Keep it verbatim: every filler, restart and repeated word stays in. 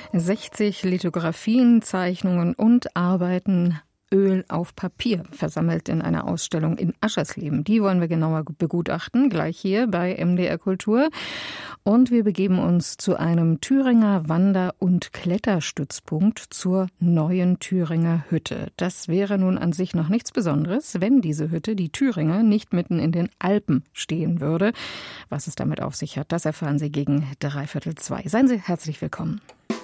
sechzig Lithografien, Zeichnungen und Arbeiten Öl auf Papier versammelt in einer Ausstellung in Aschersleben. Die wollen wir genauer begutachten, gleich hier bei M D R Kultur. Und wir begeben uns zu einem Thüringer Wander- und Kletterstützpunkt zur neuen Thüringer Hütte. Das wäre nun an sich noch nichts Besonderes, wenn diese Hütte, die Thüringer, nicht mitten in den Alpen stehen würde. Was es damit auf sich hat, das erfahren Sie gegen dreiviertel zwei. Seien Sie herzlich willkommen.